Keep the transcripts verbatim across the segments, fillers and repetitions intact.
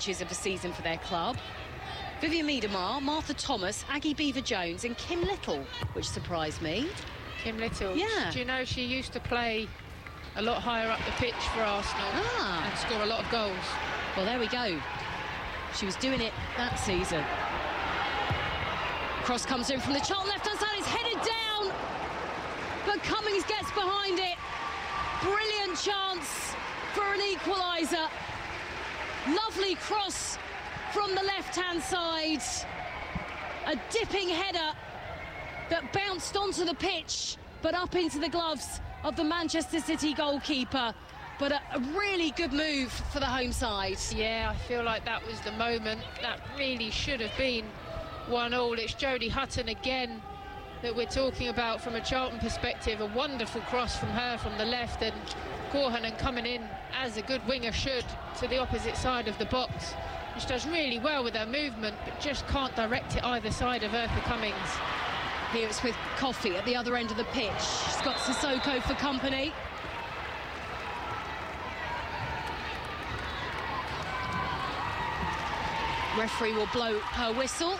matches of the season for their club. Vivian Miedemar, Martha Thomas, Aggie Beever-Jones and Kim Little, which surprised me. Kim Little? Yeah. Do you know she used to play a lot higher up the pitch for Arsenal ah. and score a lot of goals? Well, there we go. She was doing it that season. Cross comes in from the Charlton left-hand side, it's headed down, but Cummings gets behind it. Brilliant chance for an equaliser. Lovely cross from the left-hand side. A dipping header that bounced onto the pitch, but up into the gloves of the Manchester City goalkeeper. But a, a really good move for the home side. Yeah, I feel like that was the moment. That really should have been one all. It's Jodie Hutton again that we're talking about from a Charlton perspective. A wonderful cross from her from the left, and Corhanen coming in as a good winger should to the opposite side of the box. She does really well with her movement, but just can't direct it either side of Eartha Cummings. Here it's with Coffey at the other end of the pitch. She's got Sissoko for company. Referee will blow her whistle.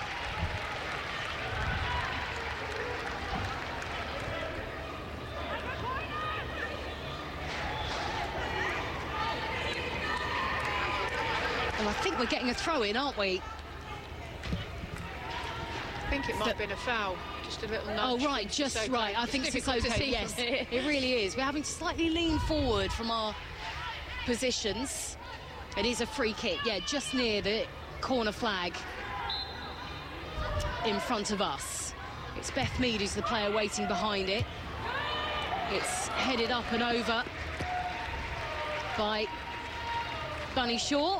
Well, I think we're getting a throw in, aren't we? I think it might have been a foul. Just a little nudge. Oh, right, just Sissoko. right. I think Sissoko, yes, it really is. We're having to slightly lean forward from our positions. It is a free kick, yeah, just near the corner flag in front of us. It's Beth Mead who's the player waiting behind it. It's headed up and over by Bunny Shaw,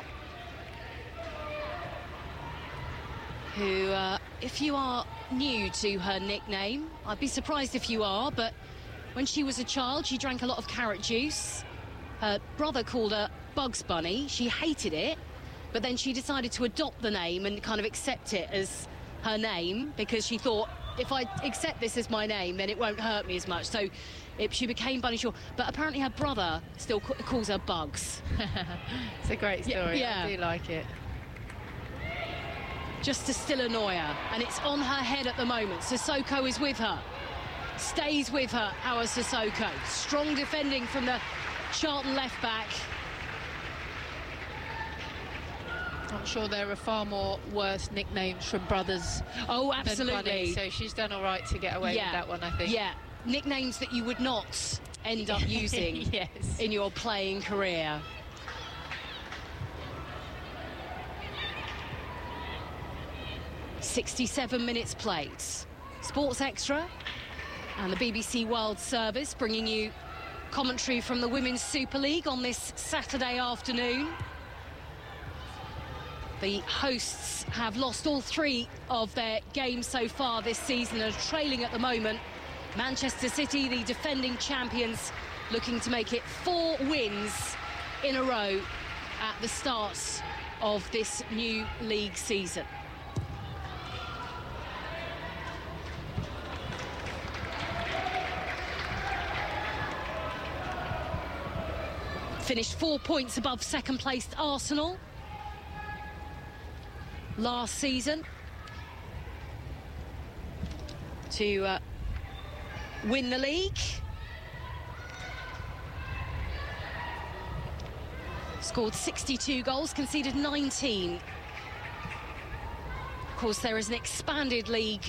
who, uh, if you are new to her nickname, I'd be surprised if you are, but when she was a child, she drank a lot of carrot juice. Her brother called her Bugs Bunny. She hated it, but then she decided to adopt the name and kind of accept it as her name, because she thought, if I accept this as my name, then it won't hurt me as much. So it, she became Bunny Shaw. But apparently her brother still ca calls her Bugs. It's a great story. Yeah, yeah. I do like it. Just to still annoy her, and it's on her head at the moment. Sissoko is with her, stays with her. Our Sissoko, strong defending from the Charlton left back. I'm sure there are far more worse nicknames from brothers. Oh, absolutely. Than Bunny, so she's done all right to get away yeah. with that one, I think. Yeah, nicknames that you would not end up using yes. in your playing career. sixty-seven minutes played. Sports Extra and the B B C World Service bringing you commentary from the Women's Super League on this Saturday afternoon. The hosts have lost all three of their games so far this season and are trailing at the moment. Manchester City, the defending champions, looking to make it four wins in a row at the start of this new league season. Finished four points above second-placed Arsenal last season to uh, win the league. Scored sixty-two goals, conceded nineteen. Of course, there is an expanded league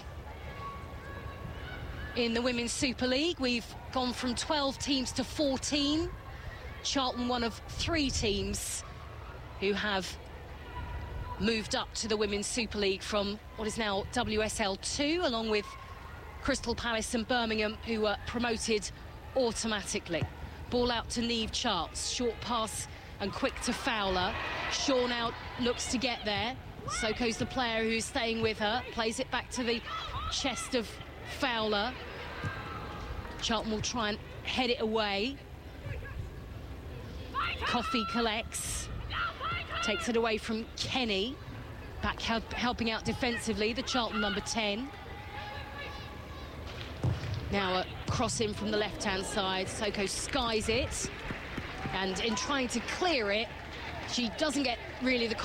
in the Women's Super League. We've gone from twelve teams to fourteen. Charlton, one of three teams who have moved up to the Women's Super League from what is now W S L two, along with Crystal Palace and Birmingham, who were promoted automatically. Ball out to Niamh Charles, short pass and quick to Fowler. Shaw now looks to get there. Soko's the player who's staying with her, plays it back to the chest of Fowler. Charlton will try and head it away. Coffey collects, takes it away from Kenny, back help, helping out defensively, the Charlton number ten. Now a cross in from the left-hand side, Soko skies it, and in trying to clear it, she doesn't get really the